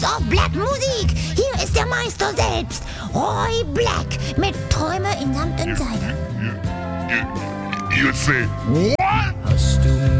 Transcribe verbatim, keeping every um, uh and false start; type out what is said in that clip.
of Black Musik. Hier ist der Meister selbst, Roy Black, mit Träume in Samt und Seide. You, you, you say...